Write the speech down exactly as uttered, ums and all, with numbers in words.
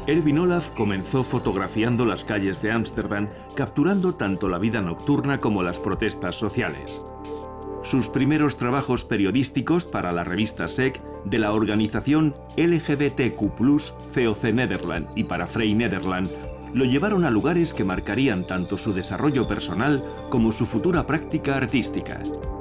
Erwin Olaf comenzó fotografiando las calles de Ámsterdam, capturando tanto la vida nocturna como las protestas sociales. Sus primeros trabajos periodísticos para la revista S E C de la organización L G B T Q plus, V O C Nederland y para Free Nederland lo llevaron a lugares que marcarían tanto su desarrollo personal como su futura práctica artística.